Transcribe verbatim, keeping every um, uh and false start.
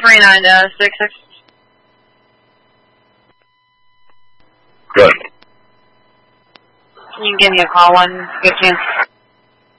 three nine to six six. Good. You can give me a call when you get a chance.